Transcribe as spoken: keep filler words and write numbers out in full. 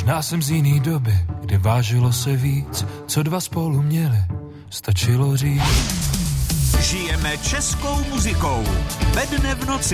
Možná jsem z jiný doby, kdy vážilo se víc, co dva spolu měli, stačilo říct. Žijeme českou muzikou. Ve dne v noci.